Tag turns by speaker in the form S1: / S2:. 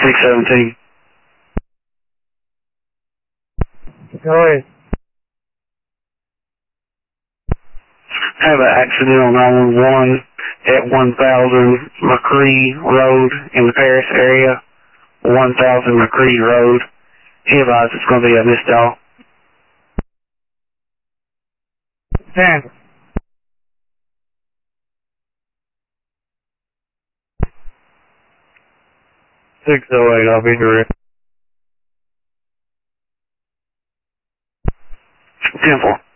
S1: 617.
S2: Go ahead.
S1: Have an accidental 911 at 1000 McCree Road in the Paris area. 1000 McCree Road. He advised it's going to be a missed call.
S2: 10. 608, I'll be direct.
S1: 10-4.